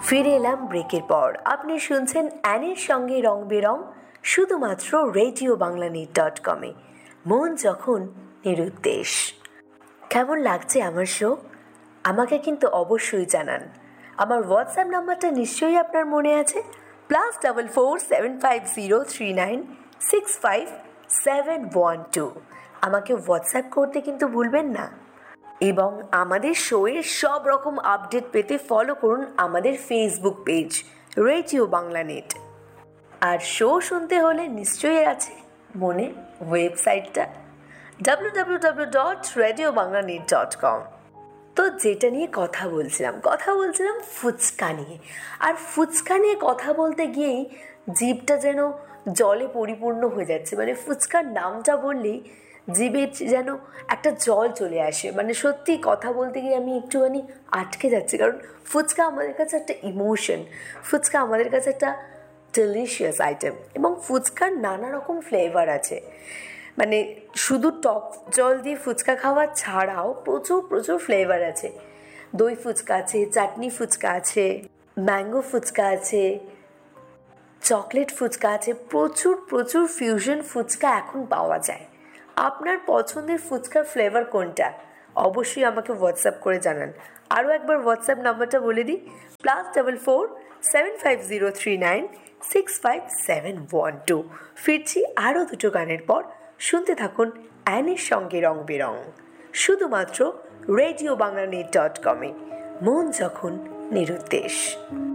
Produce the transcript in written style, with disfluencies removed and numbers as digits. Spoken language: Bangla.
ফিরে এলাম ব্রেকের পর। আপনি শুনছেন অ্যানির সঙ্গে রং বেরং, শুধুমাত্র RadioBanglaNet.com-এ। মন যখন নিরুদ্দেশ। কেমন লাগছে আমার শো? আমাকে কিন্তু অবশ্যই জানান। আমার হোয়াটসঅ্যাপ নাম্বারটা নিশ্চয়ই আপনার মনে আছে, +447503965712। আমাকে হোয়াটসঅ্যাপ করতে কিন্তু ভুলবেন না। এবং আমাদের শোয়ের সব রকম আপডেট পেতে ফলো করুন আমাদের Facebook page radio Bangla net. আর শো শুনতে হলে নিশ্চয়ই আছে মনে ওয়েবসাইটটা www.radiobanglanet.com। তো যেটা নিয়ে কথা বলছিলাম ফুচকা নিয়ে। আর ফুচকা নিয়ে কথা বলতে গিয়েই জিভটা যেন জলে পরিপূর্ণ হয়ে যাচ্ছে। মানে ফুচকার নামটা বললেই জিভে যেন একটা জল চলে আসে। মানে সত্যি কথা বলতে গিয়ে আমি একটুখানি আটকে যাচ্ছি, কারণ ফুচকা আমাদের কাছে একটা ইমোশন, ফুচকা আমাদের কাছে একটা ডেলিশিয়াস আইটেম। এবং ফুচকার নানা রকম ফ্লেভার আছে। মানে শুধু টক জল দিয়ে ফুচকা খাওয়া ছাড়াও প্রচুর ফ্লেভার আছে। দই ফুচকা আছে, চাটনি ফুচকা আছে, ম্যাঙ্গো ফুচকা আছে, চকলেট ফুচকা আছে, প্রচুর ফিউশন ফুচকা এখন পাওয়া যায়। আপনার পছন্দের ফুচকার ফ্লেভার কোনটা? অবশ্যই আমাকে হোয়াটসঅ্যাপ করে জানান। আরও একবার হোয়াটসঅ্যাপ নাম্বারটা বলে দিই, +447503965712। ফিরছি আরও দুটো গানের পর। শুনতে থাকুন অ্যানির সঙ্গে রং বেরং, শুধুমাত্র RadioBanglaNet.com-এ। মন যখন নিরুদ্দেশ।